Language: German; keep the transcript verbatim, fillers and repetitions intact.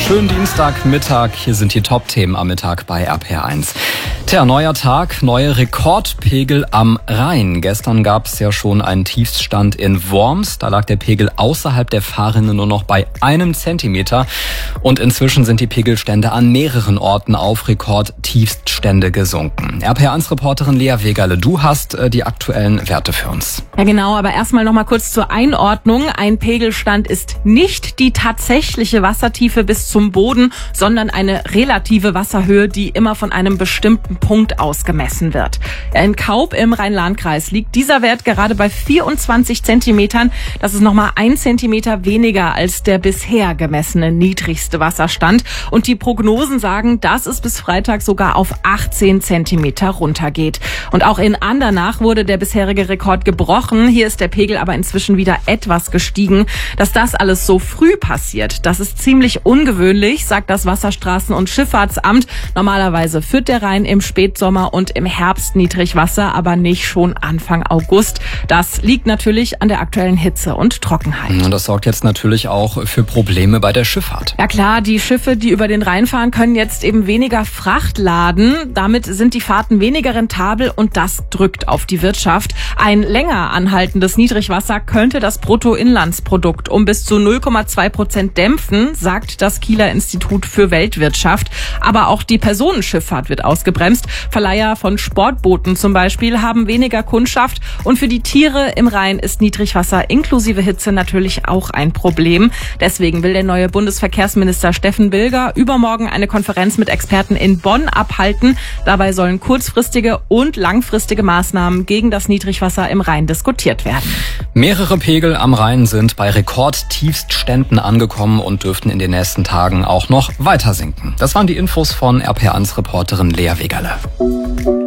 Schönen Dienstagmittag, hier sind die Top-Themen am Mittag bei R P R eins. Tja, neuer Tag, neue Rekordpegel am Rhein. Gestern gab es ja schon einen Tiefststand in Worms. Da lag der Pegel außerhalb der Fahrrinne nur noch bei einem Zentimeter. Und inzwischen sind die Pegelstände an mehreren Orten auf Rekordtiefststände gesunken. R P R eins-Reporterin Lea Wegerle, du hast äh, die aktuellen Werte für uns. Ja genau, aber erstmal noch mal kurz zur Einordnung. Ein Pegelstand ist nicht die tatsächliche Wassertiefe bis zum Boden, sondern eine relative Wasserhöhe, die immer von einem bestimmten Punkt aus gemessen wird. In Kaub im Rhein-Lahn-Kreis liegt dieser Wert gerade bei vierundzwanzig Zentimetern. Das ist nochmal ein Zentimeter weniger als der bisher gemessene niedrigste Wasserstand. Und die Prognosen sagen, dass es bis Freitag sogar auf achtzehn Zentimeter runtergeht. Und auch in Andernach wurde der bisherige Rekord gebrochen. Hier ist der Pegel aber inzwischen wieder etwas gestiegen. Dass das alles so früh passiert, das ist ziemlich ungewöhnlich, sagt das Wasserstraßen- und Schifffahrtsamt. Normalerweise führt der Rhein im Spätsommer und im Herbst Niedrigwasser, aber nicht schon Anfang August. Das liegt natürlich an der aktuellen Hitze und Trockenheit. Und das sorgt jetzt natürlich auch für Probleme bei der Schifffahrt. Ja klar, die Schiffe, die über den Rhein fahren, können jetzt eben weniger Fracht laden. Damit sind die Fahrten weniger rentabel und das drückt auf die Wirtschaft. Ein länger anhaltendes Niedrigwasser könnte das Bruttoinlandsprodukt um bis zu null Komma zwei Prozent dämpfen, sagt das Kieler Institut für Weltwirtschaft. Aber auch die Personenschifffahrt wird ausgebremst. Verleiher von Sportbooten zum Beispiel haben weniger Kundschaft. Und für die Tiere im Rhein ist Niedrigwasser inklusive Hitze natürlich auch ein Problem. Deswegen will der neue Bundesverkehrsminister Steffen Bilger übermorgen eine Konferenz mit Experten in Bonn abhalten. Dabei sollen kurzfristige und langfristige Maßnahmen gegen das Niedrigwasser im Rhein diskutiert werden. Mehrere Pegel am Rhein sind bei Rekordtiefstständen angekommen und dürften in den nächsten Tagen auch noch weiter sinken. Das waren die Infos von R P R eins-Reporterin Lea Wegerle.